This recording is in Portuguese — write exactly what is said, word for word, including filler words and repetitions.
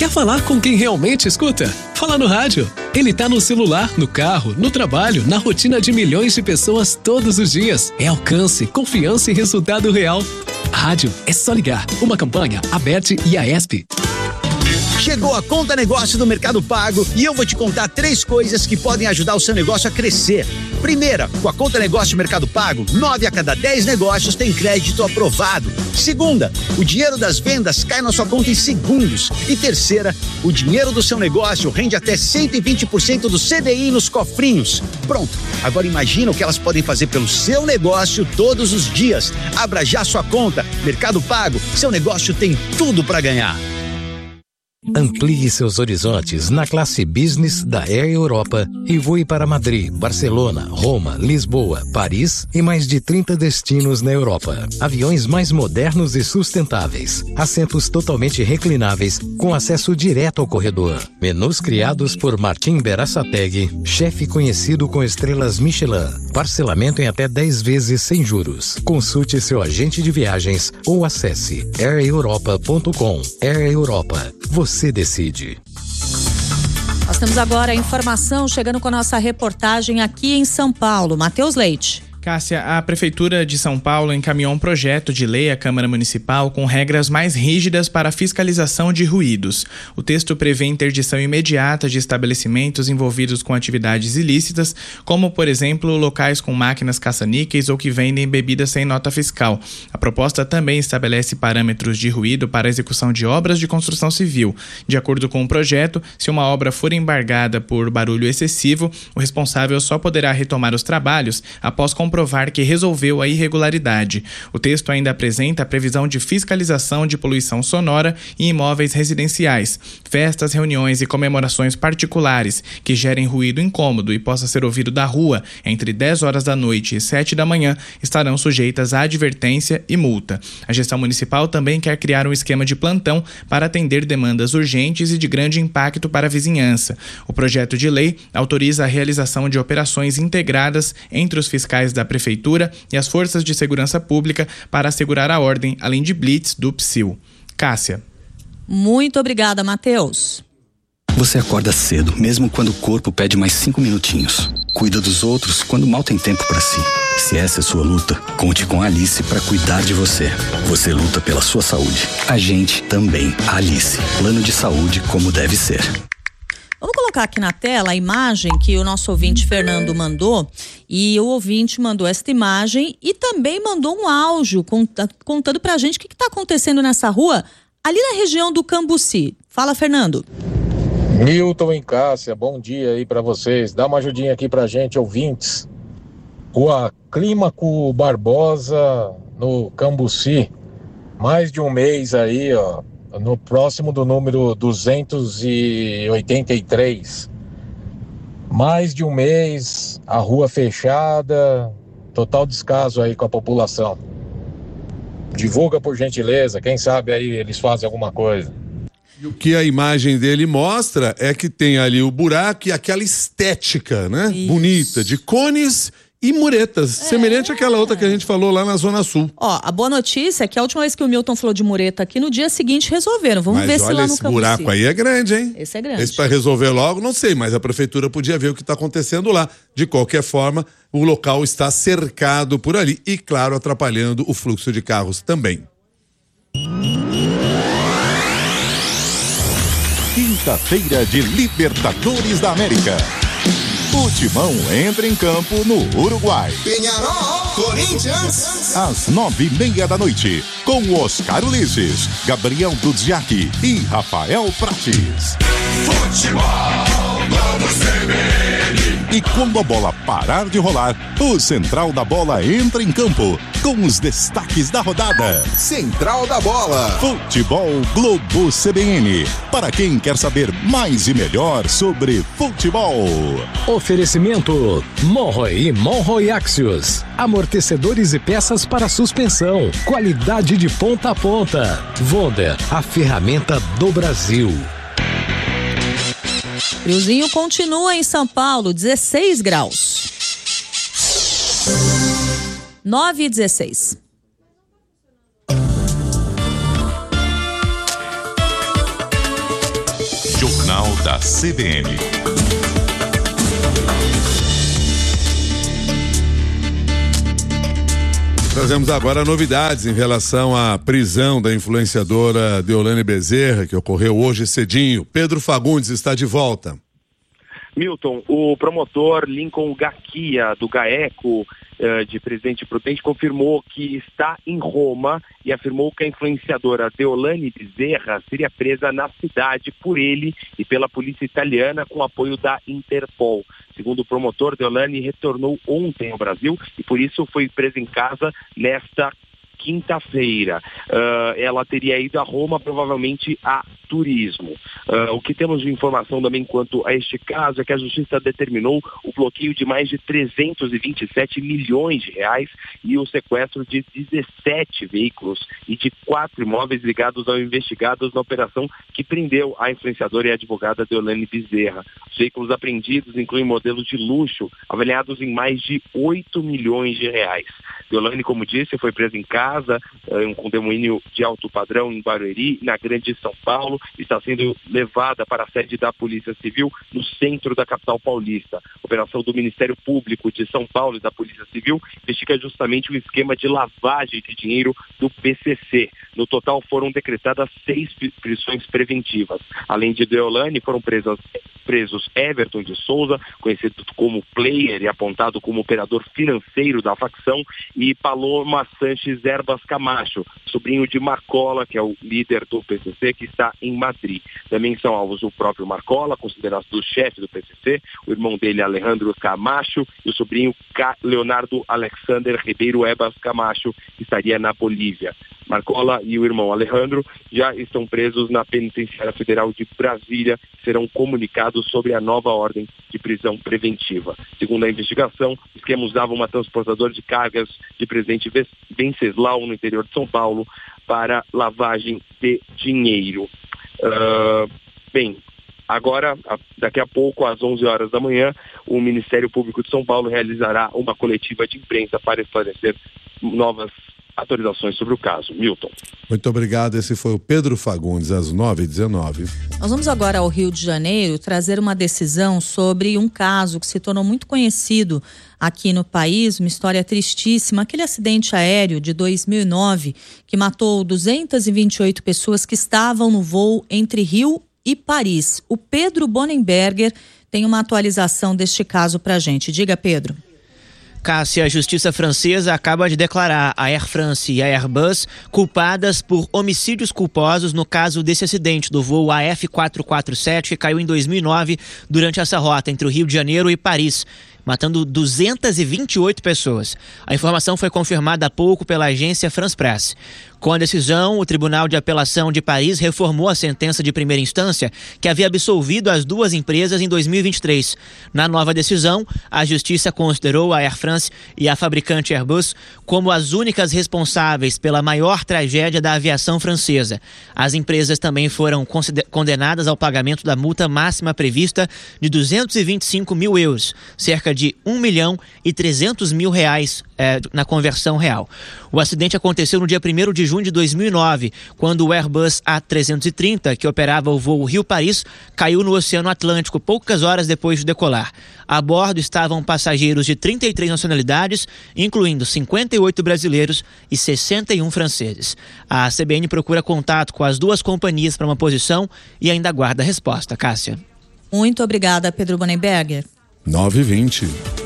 Quer falar com quem realmente escuta? Fala no rádio. Ele tá no celular, no carro, no trabalho, na rotina de milhões de pessoas todos os dias. É alcance, confiança e resultado real. Rádio é só ligar. Uma campanha, Aberte e a ESP. Chegou a Conta Negócio do Mercado Pago e eu vou te contar três coisas que podem ajudar o seu negócio a crescer. Primeira, com a Conta Negócio Mercado Pago, nove a cada dez negócios tem crédito aprovado. Segunda, o dinheiro das vendas cai na sua conta em segundos. E terceira, o dinheiro do seu negócio rende até cento e vinte por cento do C D I nos cofrinhos. Pronto, agora imagina o que elas podem fazer pelo seu negócio todos os dias. Abra já sua conta. Mercado Pago, seu negócio tem tudo para ganhar. Amplie seus horizontes na classe Business da Air Europa e voe para Madrid, Barcelona, Roma, Lisboa, Paris e mais de trinta destinos na Europa. Aviões mais modernos e sustentáveis, assentos totalmente reclináveis com acesso direto ao corredor. Menus criados por Martim Berasategui, chefe conhecido com estrelas Michelin. Parcelamento em até dez vezes sem juros. Consulte seu agente de viagens ou acesse air europa ponto com. Air Europa. Você decide. Nós temos agora a informação chegando com a nossa reportagem aqui em São Paulo. Matheus Leite. Cássia, a Prefeitura de São Paulo encaminhou um projeto de lei à Câmara Municipal com regras mais rígidas para a fiscalização de ruídos. O texto prevê interdição imediata de estabelecimentos envolvidos com atividades ilícitas, como, por exemplo, locais com máquinas caça-níqueis ou que vendem bebidas sem nota fiscal. A proposta também estabelece parâmetros de ruído para a execução de obras de construção civil. De acordo com o projeto, se uma obra for embargada por barulho excessivo, o responsável só poderá retomar os trabalhos após comprovar que resolveu a irregularidade. O texto ainda apresenta a previsão de fiscalização de poluição sonora em imóveis residenciais. Festas, reuniões e comemorações particulares que gerem ruído incômodo e possa ser ouvido da rua entre dez horas da noite e sete da manhã estarão sujeitas a advertência e multa. A gestão municipal também quer criar um esquema de plantão para atender demandas urgentes e de grande impacto para a vizinhança. O projeto de lei autoriza a realização de operações integradas entre os fiscais da da Prefeitura e as forças de segurança pública para assegurar a ordem, além de blitz do P S I L. Cássia. Muito obrigada, Matheus. Você acorda cedo, mesmo quando o corpo pede mais cinco minutinhos. Cuida dos outros quando mal tem tempo para si. Se essa é sua luta, conte com a Alice para cuidar de você. Você luta pela sua saúde. A gente também. A Alice. Plano de saúde como deve ser. Vamos colocar aqui na tela a imagem que o nosso ouvinte Fernando mandou, e o ouvinte mandou esta imagem e também mandou um áudio contando pra gente o que está acontecendo nessa rua, ali na região do Cambuci. Fala, Fernando. Milton e Cássia, bom dia aí pra vocês. Dá uma ajudinha aqui pra gente, ouvintes. Rua Clímaco Barbosa, no Cambuci. Mais de um mês aí, ó. No próximo do número duzentos e oitenta e três. Mais de um mês, a rua fechada, total descaso aí com a população. Divulga por gentileza, quem sabe aí eles fazem alguma coisa. E o que a imagem dele mostra é que tem ali o buraco e aquela estética, né? Isso. Bonita, de cones e muretas, é. Semelhante àquela outra que a gente falou lá na Zona Sul. Ó, a boa notícia é que a última vez que o Milton falou de mureta aqui, no dia seguinte resolveram. Vamos mas ver se lá no Cambuci. Mas olha, esse buraco aí é grande, hein? Esse é grande. Esse para resolver logo, não sei, mas a prefeitura podia ver o que está acontecendo lá. De qualquer forma, o local está cercado por ali e, claro, atrapalhando o fluxo de carros também. Quinta-feira de Libertadores da América. O Timão entra em campo no Uruguai. Peñarol, Corinthians. Às nove e meia da noite, com Oscar Ulisses, Gabriel Dudziak e Rafael Prates. Futebol, vamos C B N. E quando a bola parar de rolar, o Central da Bola entra em campo com os destaques da rodada. Central da Bola. Futebol Globo C B N. Para quem quer saber mais e melhor sobre futebol. Oferecimento Monroe e Monroe Axios. Amortecedores e peças para suspensão. Qualidade de ponta a ponta. Wonder, a ferramenta do Brasil. Friozinho continua em São Paulo, dezesseis graus. nove e dezesseis. da C B N. Trazemos agora novidades em relação à prisão da influenciadora Deolane Bezerra, que ocorreu hoje cedinho. Pedro Fagundes está de volta. Milton, o promotor Lincoln Gaquia, do GAECO, de Presidente Prudente, confirmou que está em Roma e afirmou que a influenciadora Deolane Bezerra seria presa na cidade por ele e pela polícia italiana com apoio da Interpol. Segundo o promotor, Deolane retornou ontem ao Brasil e por isso foi presa em casa nesta quinta-feira. Uh, ela teria ido a Roma, provavelmente a turismo. Uh, o que temos de informação também quanto a este caso é que a Justiça determinou o bloqueio de mais de trezentos e vinte e sete milhões de reais e o sequestro de dezessete veículos e de quatro imóveis ligados ao investigados na operação que prendeu a influenciadora e advogada Deolane Bezerra. Os veículos apreendidos incluem modelos de luxo avaliados em mais de oito milhões de reais. Deolane, como disse, foi presa em casa, um condomínio de alto padrão em Barueri, na Grande São Paulo, está sendo levada para a sede da Polícia Civil no centro da capital paulista. A operação do Ministério Público de São Paulo e da Polícia Civil investiga justamente o esquema de lavagem de dinheiro do P C C. No total foram decretadas seis prisões preventivas. Além de Deolane, foram presas presos Everton de Souza, conhecido como player e apontado como operador financeiro da facção, e Paloma Sanches Herbas Camacho, sobrinho de Marcola, que é o líder do P C C, que está em Madrid. Também são alvos o próprio Marcola, considerado o chefe do P C C, o irmão dele Alejandro Camacho e o sobrinho Leonardo Alexander Ribeiro Herbas Camacho, que estaria na Bolívia. Marcola e o irmão Alejandro já estão presos na Penitenciária Federal de Brasília e serão comunicados sobre a nova ordem de prisão preventiva. Segundo a investigação, o esquema usava uma transportadora de cargas de Presidente Venceslau, no interior de São Paulo, para lavagem de dinheiro. Uh, bem, agora, daqui a pouco, às onze horas da manhã, o Ministério Público de São Paulo realizará uma coletiva de imprensa para esclarecer novas atualizações sobre o caso. Milton. Muito obrigado. Esse foi o Pedro Fagundes, às nove e dezenove. Nós vamos agora ao Rio de Janeiro trazer uma decisão sobre um caso que se tornou muito conhecido aqui no país, uma história tristíssima, aquele acidente aéreo de dois mil e nove que matou duzentas e vinte e oito pessoas que estavam no voo entre Rio e Paris. O Pedro Bonenberger tem uma atualização deste caso pra gente. Diga, Pedro. Cássia, a justiça francesa acaba de declarar a Air France e a Airbus culpadas por homicídios culposos no caso desse acidente do voo A F quatrocentos e quarenta e sete que caiu em dois mil e nove durante essa rota entre o Rio de Janeiro e Paris, matando duzentas e vinte e oito pessoas. A informação foi confirmada há pouco pela agência France Presse. Com a decisão, o Tribunal de Apelação de Paris reformou a sentença de primeira instância que havia absolvido as duas empresas em dois mil e vinte e três. Na nova decisão, a Justiça considerou a Air France e a fabricante Airbus como as únicas responsáveis pela maior tragédia da aviação francesa. As empresas também foram condenadas ao pagamento da multa máxima prevista de duzentos e vinte e cinco mil euros, cerca de um milhão e trezentos mil reais é, na conversão real. O acidente aconteceu no dia primeiro de junho de dois mil e nove, quando o Airbus A trezentos e trinta, que operava o voo Rio-Paris, caiu no Oceano Atlântico poucas horas depois de decolar. A bordo estavam passageiros de trinta e três nacionalidades, incluindo cinquenta e oito brasileiros e sessenta e um franceses. A C B N procura contato com as duas companhias para uma posição e ainda aguarda a resposta. Cássia. Muito obrigada, Pedro Bonenberger. nove e vinte.